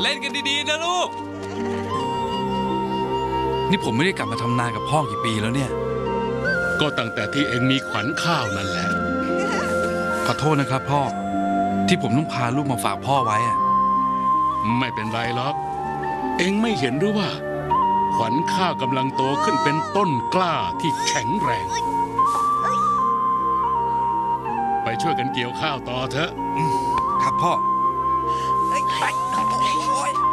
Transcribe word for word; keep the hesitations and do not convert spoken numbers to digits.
ล่นกันดีๆนะลูกนี่ผมไม่ได้กลับมาทำนากับพ่อกี่ปีแล้วเนี่ยก็ตั้งแต่ที่เองมีขวัญข้าวนั่นแหละขอโทษนะครับพ่อที่ผมต้องพาลูกมาฝากพ่อไว้อะไม่เป็นไรหรอกเองไม่เห็นหรือว่าขวัญข้าวกำลังโตขึ้นเป็นต้นกล้าที่แข็งแรงไปช่วยกันเกี่ยวข้าวต่อเถอะครับพ่อ